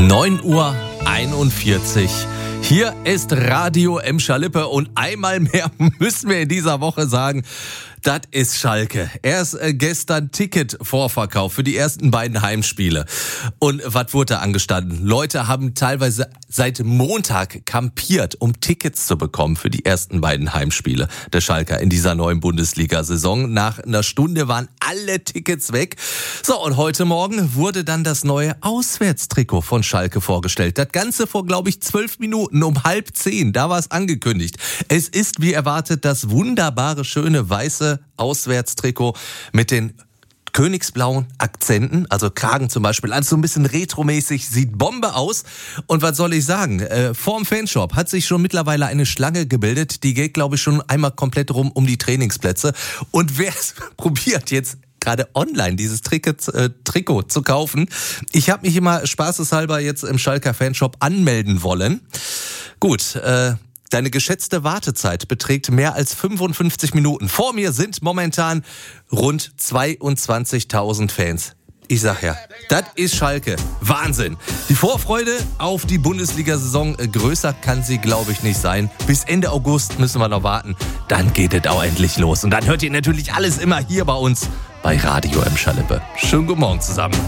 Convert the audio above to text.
9:41 Uhr. Hier ist Radio Emscher-Lippe und einmal mehr müssen wir in dieser Woche sagen, das ist Schalke. Erst gestern Ticketvorverkauf für die ersten beiden Heimspiele. Und was wurde da angestanden? Leute haben teilweise seit Montag kampiert, um Tickets zu bekommen für die ersten beiden Heimspiele der Schalker in dieser neuen Bundesliga-Saison. Nach einer Stunde waren alle Tickets weg. So, und heute Morgen wurde dann das neue Auswärtstrikot von Schalke vorgestellt. Das Ganze vor, glaube ich, 12 Minuten um 9:30. Da war es angekündigt. Es ist, wie erwartet, das wunderbare, schöne, weiße Auswärtstrikot mit den königsblauen Akzenten, also Kragen zum Beispiel, also so ein bisschen retromäßig, sieht Bombe aus. Und was soll ich sagen, vorm Fanshop hat sich schon mittlerweile eine Schlange gebildet, die geht, glaube ich, schon einmal komplett rum um die Trainingsplätze. Und wer es probiert jetzt gerade online dieses Trikot zu kaufen, ich habe mich immer spaßeshalber jetzt im Schalker Fanshop anmelden wollen. Gut, deine geschätzte Wartezeit beträgt mehr als 55 Minuten. Vor mir sind momentan rund 22.000 Fans. Ich sag ja, das ist Schalke. Wahnsinn. Die Vorfreude auf die Bundesliga-Saison, größer kann sie, glaube ich, nicht sein. Bis Ende August müssen wir noch warten. Dann geht es auch endlich los. Und dann hört ihr natürlich alles immer hier bei uns bei Radio Emscher-Lippe. Schönen guten Morgen zusammen.